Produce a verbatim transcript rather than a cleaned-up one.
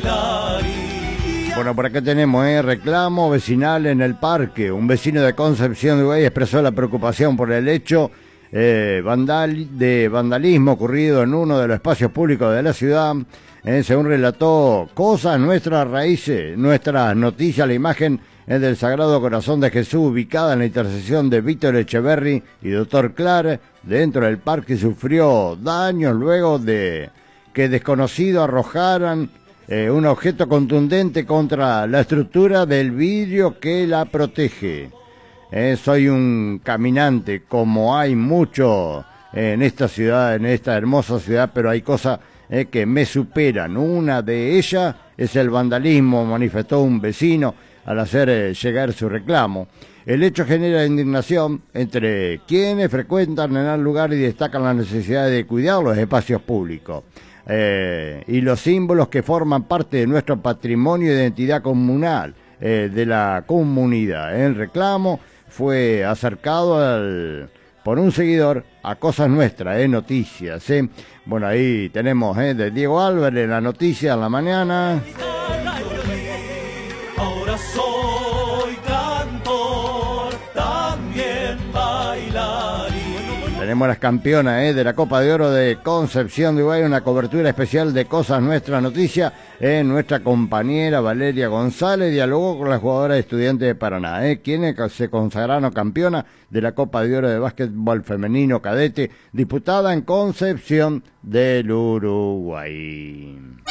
bailarín. Bueno, por acá tenemos eh, reclamo vecinal en el parque. Un vecino de Concepción de Uruguay expresó la preocupación por el hecho eh, vandal, de vandalismo ocurrido en uno de los espacios públicos de la ciudad. Eh, según relató Cosas Nuestras Raíces, nuestras noticias, la imagen es del Sagrado Corazón de Jesús ubicada en la intersección de Víctor Echeverry y Doctor Clar. Dentro del parque sufrió daños luego de que desconocidos arrojaran eh, un objeto contundente contra la estructura del vidrio que la protege. Eh, soy un caminante, como hay mucho eh, en esta ciudad, en esta hermosa ciudad, pero hay cosas eh, que me superan. Una de ellas es el vandalismo, manifestó un vecino al hacer eh, llegar su reclamo. El hecho genera indignación entre quienes frecuentan en el lugar y destacan la necesidad de cuidar los espacios públicos eh, y los símbolos que forman parte de nuestro patrimonio e identidad comunal eh, de la comunidad. El reclamo fue acercado al, por un seguidor a Cosas Nuestras, eh, noticias. Eh. Bueno, ahí tenemos eh, de Diego Álvarez la noticia en la mañana. Ahora soy cantor, también bailarín. Tenemos las campeonas eh, de la Copa de Oro de Concepción de Uruguay, una cobertura especial de Cosas Nuestras Noticias. Eh, nuestra compañera Valeria González dialogó con la jugadora Estudiantes de Paraná, eh, quienes se consagraron campeona de la Copa de Oro de Básquetbol Femenino Cadete, disputada en Concepción del Uruguay.